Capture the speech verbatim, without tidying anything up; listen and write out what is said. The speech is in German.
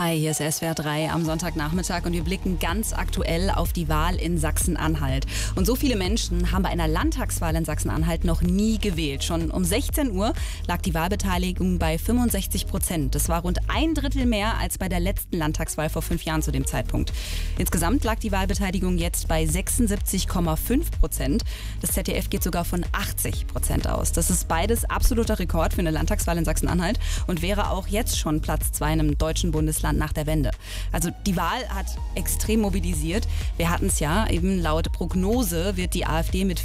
Hi, hier ist S W R drei am Sonntagnachmittag und wir blicken ganz aktuell auf die Wahl in Sachsen-Anhalt. Und so viele Menschen haben bei einer Landtagswahl in Sachsen-Anhalt noch nie gewählt. Schon um sechzehn Uhr lag die Wahlbeteiligung bei fünfundsechzig Prozent. Das war rund ein Drittel mehr als bei der letzten Landtagswahl vor fünf Jahren zu dem Zeitpunkt. Insgesamt lag die Wahlbeteiligung jetzt bei sechsundsiebzig Komma fünf Prozent. Das Z D F geht sogar von achtzig Prozent aus. Das ist beides absoluter Rekord für eine Landtagswahl in Sachsen-Anhalt und wäre auch jetzt schon Platz zwei in einem deutschen Bundesland nach der Wende. Also die Wahl hat extrem mobilisiert. Wir hatten es ja, eben laut Prognose wird die AfD mit